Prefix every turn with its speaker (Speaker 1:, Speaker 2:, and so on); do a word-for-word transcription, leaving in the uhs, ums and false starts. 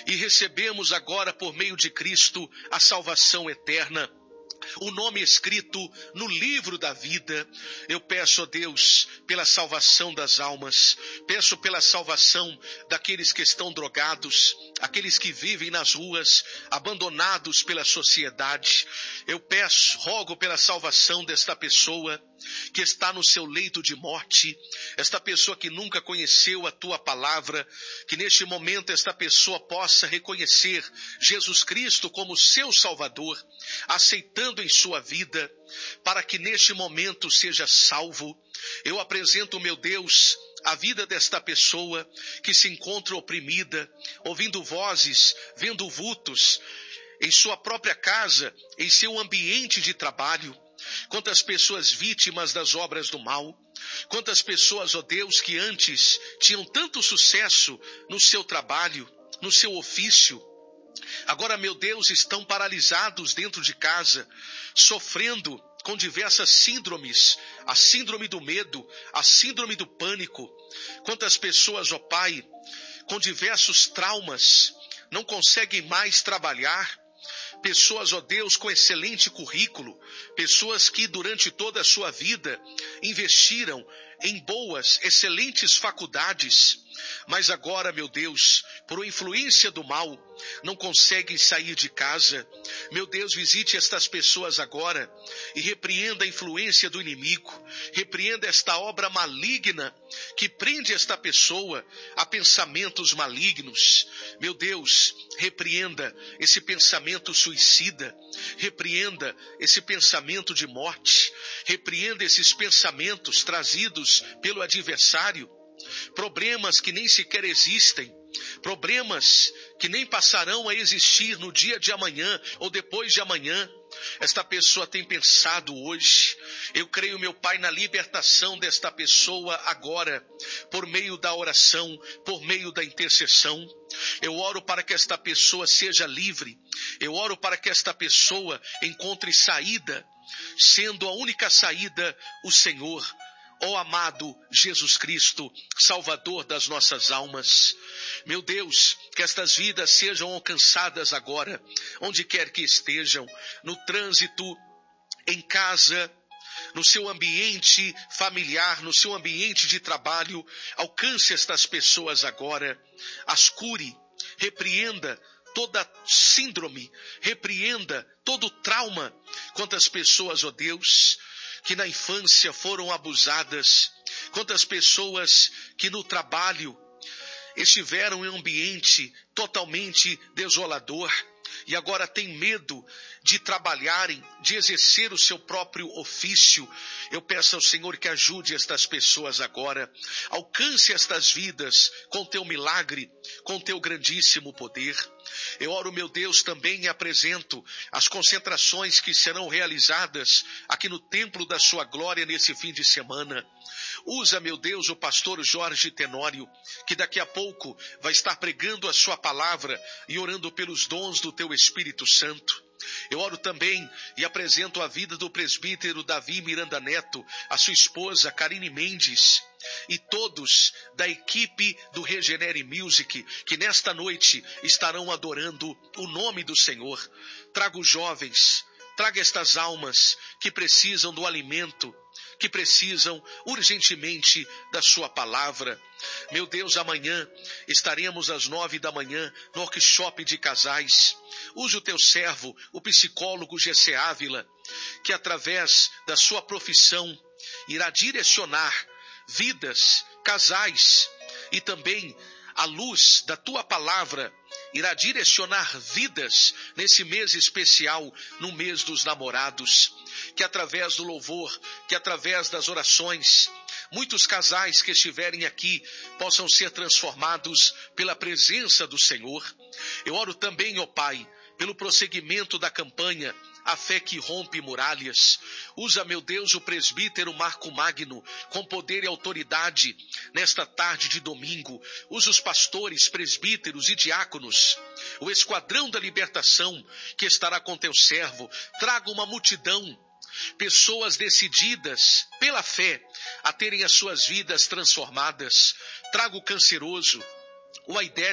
Speaker 1: e recebemos agora por meio de Cristo a salvação eterna, o nome escrito no livro da vida. Eu peço a Deus pela salvação das almas, peço pela salvação daqueles que estão drogados, aqueles que vivem nas ruas, abandonados pela sociedade. Eu peço, rogo pela salvação desta pessoa que está no seu leito de morte, esta pessoa que nunca conheceu a tua palavra, que neste momento esta pessoa possa reconhecer Jesus Cristo como seu Salvador, aceitando em sua vida, para que neste momento seja salvo. Eu apresento, meu Deus, a vida desta pessoa que se encontra oprimida, ouvindo vozes, vendo vultos, em sua própria casa, em seu ambiente de trabalho. Quantas pessoas vítimas das obras do mal, quantas pessoas, ó Deus, que antes tinham tanto sucesso no seu trabalho, no seu ofício, agora, meu Deus, estão paralisados dentro de casa, sofrendo com diversas síndromes, a síndrome do medo, a síndrome do pânico. Quantas pessoas, ó Pai, com diversos traumas, não conseguem mais trabalhar. Pessoas, ó Deus, com excelente currículo, pessoas que durante toda a sua vida investiram em boas, excelentes faculdades, mas agora, meu Deus, por influência do mal, não conseguem sair de casa. Meu Deus, visite estas pessoas agora e repreenda a influência do inimigo, repreenda esta obra maligna que prende esta pessoa a pensamentos malignos. Meu Deus, repreenda esse pensamento suicida, repreenda esse pensamento de morte, repreenda esses pensamentos trazidos pelo adversário, problemas que nem sequer existem, problemas que nem passarão a existir no dia de amanhã ou depois de amanhã. Esta pessoa tem pensado hoje. Eu creio, meu Pai, na libertação desta pessoa agora, por meio da oração, por meio da intercessão. Eu oro para que esta pessoa seja livre. Eu oro para que esta pessoa encontre saída, sendo a única saída o Senhor. Ó amado Jesus Cristo, Salvador das nossas almas. Meu Deus, que estas vidas sejam alcançadas agora, onde quer que estejam, no trânsito, em casa, no seu ambiente familiar, no seu ambiente de trabalho. Alcance estas pessoas agora, as cure, repreenda toda síndrome, repreenda todo trauma. Quantas pessoas, ó Deus, que na infância foram abusadas, quantas pessoas que no trabalho estiveram em um ambiente totalmente desolador e agora têm medo de trabalharem, de exercer o seu próprio ofício. Eu peço ao Senhor que ajude estas pessoas agora, alcance estas vidas com teu milagre, com teu grandíssimo poder. Eu oro, meu Deus, também e apresento as concentrações que serão realizadas aqui no Templo da Sua Glória nesse fim de semana. Usa, meu Deus, o pastor Jorge Tenório, que daqui a pouco vai estar pregando a sua palavra e orando pelos dons do teu Espírito Santo. Eu oro também e apresento a vida do presbítero Davi Miranda Neto, a sua esposa Karine Mendes e todos da equipe do Regenere Music, que nesta noite estarão adorando o nome do Senhor. Traga os jovens, traga estas almas que precisam do alimento, que precisam urgentemente da sua palavra. Meu Deus, amanhã estaremos às nove da manhã no workshop de casais. Use o teu servo, o psicólogo G C Ávila, que através da sua profissão irá direcionar vidas, casais, e também a luz da tua palavra irá direcionar vidas nesse mês especial, no mês dos namorados. Que através do louvor, que através das orações, muitos casais que estiverem aqui possam ser transformados pela presença do Senhor. Eu oro também, ó Pai, pelo prosseguimento da campanha A Fé que Rompe Muralhas. Usa, meu Deus, o presbítero Marco Magno com poder e autoridade nesta tarde de domingo. Usa os pastores, presbíteros e diáconos, o esquadrão da libertação que estará com teu servo. Traga uma multidão, pessoas decididas pela fé a terem as suas vidas transformadas. Traga o canceroso, o aidético,